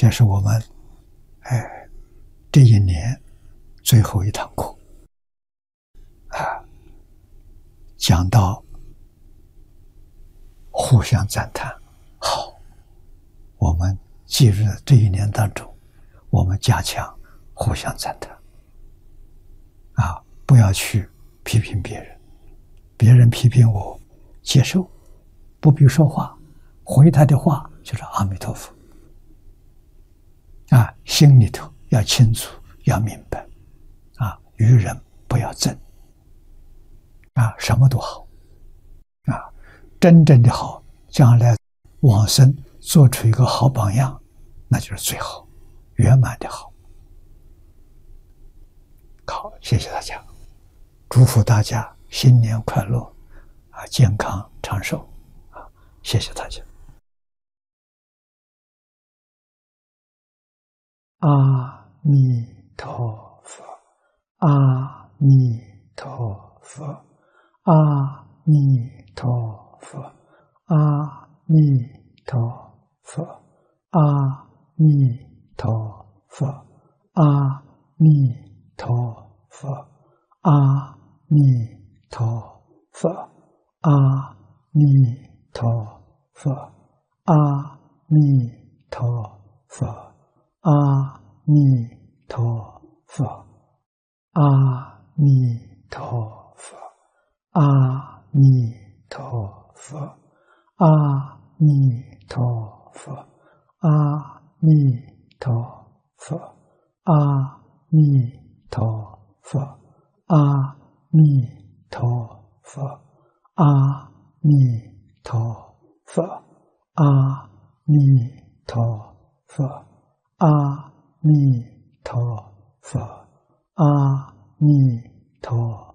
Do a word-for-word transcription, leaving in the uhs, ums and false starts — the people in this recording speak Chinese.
这是我们哎这一年最后一堂课啊，讲到互相赞叹。好，我们记住这一年当中，我们加强互相赞叹啊，不要去批评别人，别人批评我，接受，不必说话，回他的话就是阿弥陀佛啊，心里头要清楚，要明白啊，与人不要争啊，什么都好啊，真正的好，将来往生做出一个好榜样，那就是最好圆满的好。好，谢谢大家，祝福大家新年快乐啊，健康长寿啊，谢谢大家。阿弥陀佛，阿弥陀佛，阿弥陀佛，阿弥陀佛，阿弥陀佛，阿弥陀佛，阿弥陀佛，阿弥陀佛，阿弥陀佛。阿弥陀佛，阿弥陀佛，阿弥陀佛，阿弥陀佛，阿弥陀佛，阿弥陀佛，阿弥陀佛，阿弥陀佛，阿弥陀佛。阿弥陀佛，阿弥陀